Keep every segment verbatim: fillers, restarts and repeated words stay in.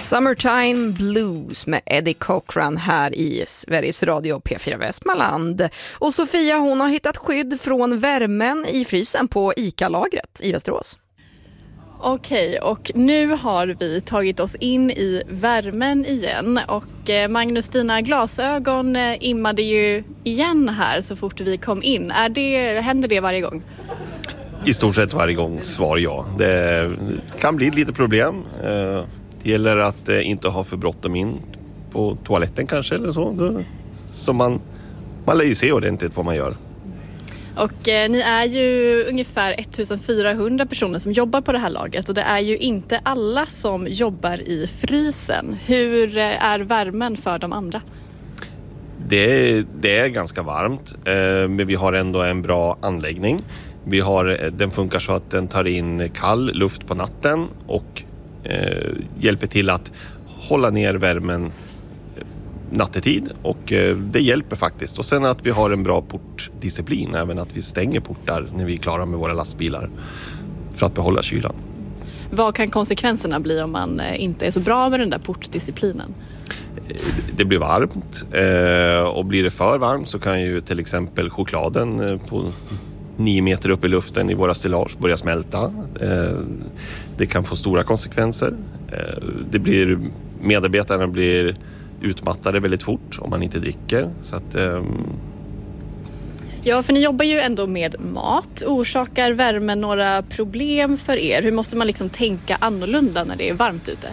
Summertime Blues med Eddie Cochran här i Sveriges Radio P fyra Västmanland. Och Sofia, hon har hittat skydd från värmen i frysen på ICA-lagret i Västerås. Okej, och nu har vi tagit oss in i värmen igen. Och Magnus, dina glasögon immade ju igen här så fort vi kom in. Är det, händer det varje gång? I stort sett varje gång svar ja. Det kan bli lite problem. Det gäller att inte ha för bråttom in på toaletten kanske eller så. Så man, man lär ju se ordentligt vad man gör. Och eh, ni är ju ungefär ettusenfyrahundra personer som jobbar på det här lagret och det är ju inte alla som jobbar i frysen. Hur eh, är värmen för de andra? Det är, det är ganska varmt, eh, men vi har ändå en bra anläggning. Vi har, den funkar så att den tar in kall luft på natten och eh, hjälper till att hålla ner värmen nattetid, och eh, det hjälper faktiskt. Och sen att vi har en bra portdisciplin, även att vi stänger portar när vi är klara med våra lastbilar för att behålla kylan. Vad kan konsekvenserna bli om man eh, inte är så bra med den där portdisciplinen? Det blir varmt, eh, och blir det för varmt så kan ju till exempel chokladen eh, på nio meter upp i luften i våra stillage börja smälta. Eh, det kan få stora konsekvenser. Eh, det blir, medarbetarna blir utmattade väldigt fort om man inte dricker. Så att, um... Ja, för ni jobbar ju ändå med mat. Orsakar värmen några problem för er? Hur måste man liksom tänka annorlunda när det är varmt ute?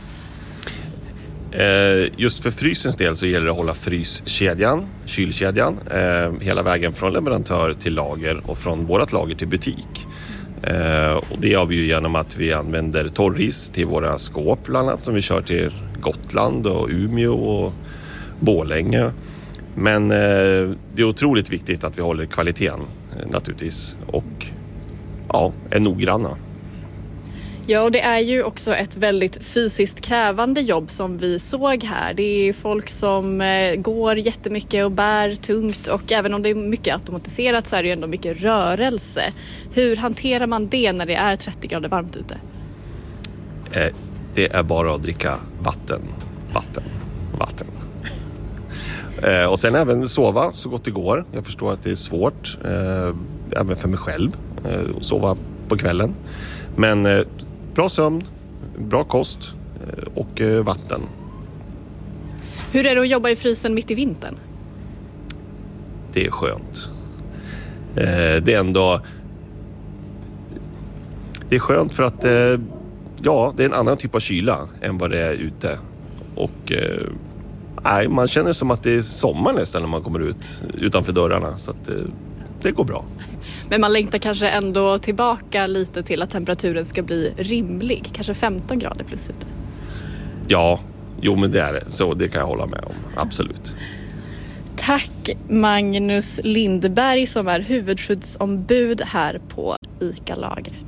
Uh, just för frysens del så gäller det att hålla fryskedjan, kylkedjan, uh, hela vägen från leverantör till lager och från vårat lager till butik. Uh, och det gör vi ju genom att vi använder torris till våra skåp bland annat som vi kör till Gotland och Umeå och Borlänge. Men eh, det är otroligt viktigt att vi håller kvaliteten eh, naturligtvis och ja, är noggranna. Ja, och det är ju också ett väldigt fysiskt krävande jobb som vi såg här. Det är folk som eh, går jättemycket och bär tungt, och även om det är mycket automatiserat så är det ju ändå mycket rörelse. Hur hanterar man det när det är trettio grader varmt ute? Eh, det är bara att dricka vatten, vatten, vatten. Eh, och sen även sova så gott det går. Jag förstår att det är svårt, eh, även för mig själv, eh, att sova på kvällen. Men eh, bra sömn, bra kost eh, och eh, vatten. Hur är det att jobba i frysen mitt i vintern? Det är skönt. Eh, det är ändå... Det är skönt för att eh, ja, det är en annan typ av kyla än vad det är ute. Och eh, nej, man känner som att det är sommar nästan när man kommer ut utanför dörrarna. Så att eh, det går bra. Men man längtar kanske ändå tillbaka lite till att temperaturen ska bli rimlig. Kanske femton grader plus ute. Ja, jo men det är det. Så det kan jag hålla med om. Absolut. Tack Magnus Lindberg som är huvudskyddsombud här på ICA-lagret.